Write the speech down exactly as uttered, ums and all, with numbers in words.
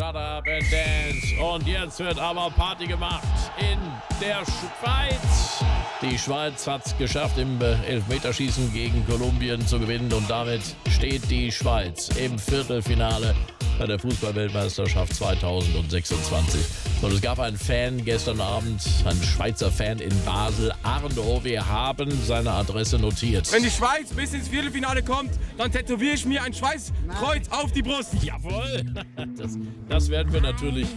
Shut Up and Dance. Und jetzt wird aber Party gemacht in der Schweiz. Die Schweiz hat es geschafft, im Elfmeterschießen gegen Kolumbien zu gewinnen. Und damit steht die Schweiz im Viertelfinale bei der Fußball-Weltmeisterschaft zweitausendsechsundzwanzig. Und es gab einen Fan gestern Abend, einen Schweizer Fan in Basel. Arno, wir haben seine Adresse notiert. Wenn die Schweiz bis ins Viertelfinale kommt, dann tätowiere ich mir ein Schweißkreuz auf die Brust. Jawohl, das, das werden wir natürlich